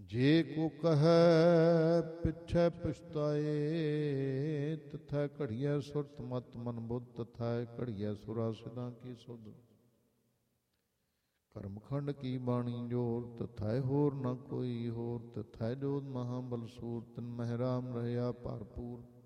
ਜੇ ਕੋ ਕਹੈ ਪਿਛੈ ਪਛਤਾਏ, ਤਥੈ ਘੜੀਐ ਸੁਰਤ ਮਤ ਮਨ ਬੁੱਧ, ਤਥੈ ਘੜੀਐ ਸੁਰਾ ਸਿਧਾਂ ਕੀ ਸੁਧ। ਕਰਮਖੰਡ ਕੀ ਬਾਣੀ ਜੋਰ, ਤਥੈ ਹੋਰ ਨ ਕੋਈ ਹੋਰ, ਤਥੈ ਜੋਤ ਮਹਾਬਲ ਸੂਰ, ਤਿਨ ਮਹਿ ਰਾਮ ਰਹਿਆ ਭਰਪੂਰ।